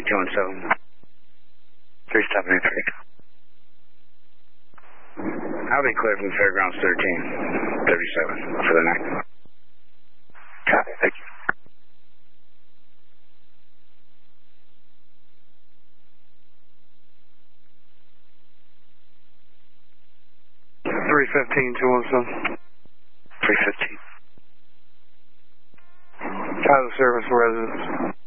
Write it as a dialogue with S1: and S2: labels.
S1: 217. 3783. I'll be clear from Fairgrounds 1337 for the night. Copy, thank you.
S2: $315,217.
S1: 315.
S2: Title service residence.